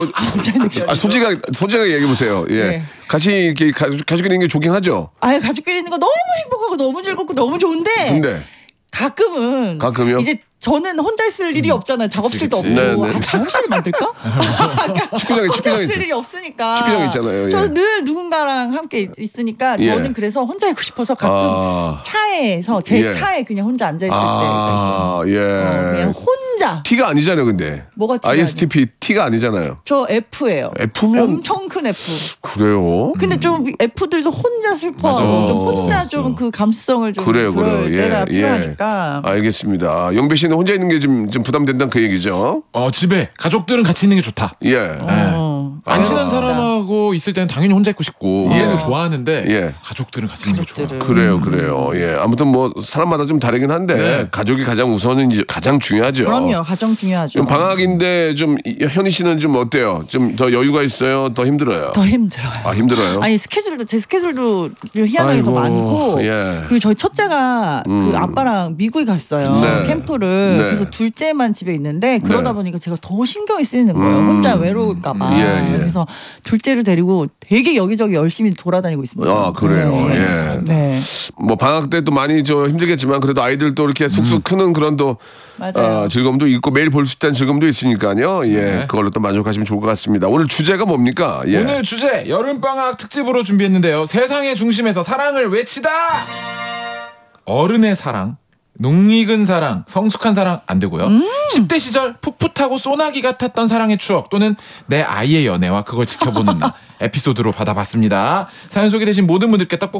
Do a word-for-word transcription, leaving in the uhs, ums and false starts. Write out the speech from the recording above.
아, 혼자 있는 게 아, 솔직하게, 솔직하게 얘기해보세요. 예. 네. 같이 이렇게 가족, 가족끼리 있는 게 좋긴 하죠? 아, 가족끼리 있는 거 너무 행복하고 너무 즐겁고 너무 좋은데. 근데. 가끔은. 가끔요? 이제 저는 혼자 있을 일이 없잖아요. 작업실도 그치, 없고. 그치. 네, 네. 아, 작업실 만들까? 축구장에, 혼자 축구장에 있을 일이 없으니까. 축구장 있잖아요. 예. 저는 늘 누군가랑 함께 있으니까 저는 예. 그래서 혼자 있고 싶어서 가끔 아. 차에서 제 예. 차에 그냥 혼자 앉아 있을 아, 때가 있어요. 예. 어, 그냥 혼자. T가 아니잖아요, 근데. 뭐가 T가 아이에스티피 T가 아니잖아요. 저 F예요. F면 엄청 큰 F. 그래요? 근데 좀 F들도 혼자 슬퍼하고 맞아. 좀 혼자 어, 좀 그 감수성을 좀 그래요, 그럴 그래요. 때가 예, 필요하니까. 예. 알겠습니다. 영배 씨는 혼자 있는 게 좀 좀 부담된다는 그 얘기죠? 어, 집에 가족들은 같이 있는 게 좋다. 예. 어. 안 친한 아. 사람하고 있을 때는 당연히 혼자 있고 싶고 예. 우리는 좋아하는데 예. 가족들은 같이 있는 게 좋아. 가족들은. 그래요, 그래요. 예. 아무튼 뭐 사람마다 좀 다르긴 한데 네. 가족이 가장 우선은 가장 중요하죠. 그럼요. 가정 중요하죠. 좀 방학인데 좀 이- 현희 씨는 좀 어때요? 좀 더 여유가 있어요? 더 힘들어요? 더 힘들어요. 아, 힘들어요? 아니 스케줄도 제 스케줄도 희한하게 더 아이고, 많고 예. 그리고 저희 첫째가 그 아빠랑 미국에 갔어요. 네. 캠프를. 네. 그래서 둘째만 집에 있는데 그러다 네. 보니까 제가 더 신경이 쓰이는 거예요. 음. 혼자 외로울까 봐. 예, 예. 그래서 둘째를 데리고 되게 여기저기 열심히 돌아다니고 있습니다. 아, 그래요. 네. 예. 네. 뭐 방학 때 또 많이 저 힘들겠지만 그래도 아이들 또 이렇게 쑥쑥 크는 그런 또 맞아요. 어, 즐거움도 있고 매일 볼 수 있다는 즐거움도 있으니까요. 예, 네. 그걸로 또 만족하시면 좋을 것 같습니다. 오늘 주제가 뭡니까? 예. 오늘 주제 여름방학 특집으로 준비했는데요. 세상의 중심에서 사랑을 외치다. 어른의 사랑, 농익은 사랑, 성숙한 사랑 안 되고요. 음. 십 대 시절 풋풋하고 소나기 같았던 사랑의 추억 또는 내 아이의 연애와 그걸 지켜보는 나 에피소드로 받아봤습니다. 사연 소개되신 모든 분들께 떡볶이